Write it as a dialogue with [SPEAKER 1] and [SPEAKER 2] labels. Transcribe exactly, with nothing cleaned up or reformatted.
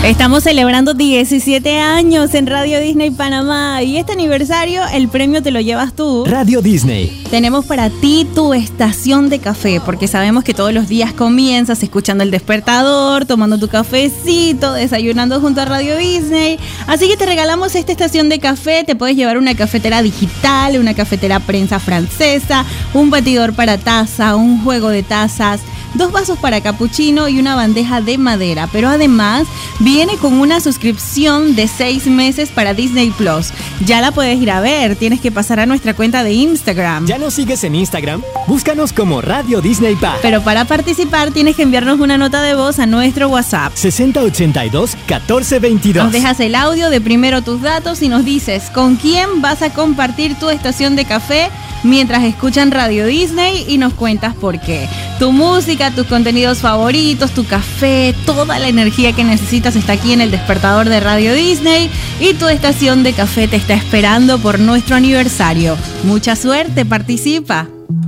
[SPEAKER 1] Estamos celebrando diecisiete años en Radio Disney Panamá y este aniversario el premio te lo llevas tú.
[SPEAKER 2] Radio Disney.
[SPEAKER 1] Tenemos para ti tu estación de café, porque sabemos que todos los días comienzas escuchando El Despertador, tomando tu cafecito, desayunando junto a Radio Disney. Así que te regalamos esta estación de café. Te puedes llevar una cafetera digital, una cafetera prensa francesa, un batidor para taza, un juego de tazas, dos vasos para capuchino y una bandeja de madera. Pero además viene con una suscripción de seis meses para Disney Plus. Ya la puedes ir a ver, tienes que pasar a nuestra cuenta de Instagram.
[SPEAKER 2] ¿Ya nos sigues en Instagram? Búscanos como Radio Disney Pa.
[SPEAKER 1] Pero para participar tienes que enviarnos una nota de voz a nuestro WhatsApp.
[SPEAKER 2] sesenta ochenta y dos catorce veintidós.
[SPEAKER 1] Nos dejas el audio de primero tus datos y nos dices con quién vas a compartir tu estación de café mientras escuchan Radio Disney y nos cuentas por qué. Tu música, tus contenidos favoritos, tu café, toda la energía que necesitas está aquí en El Despertador de Radio Disney y tu estación de café te está esperando por nuestro aniversario. Mucha suerte, participa.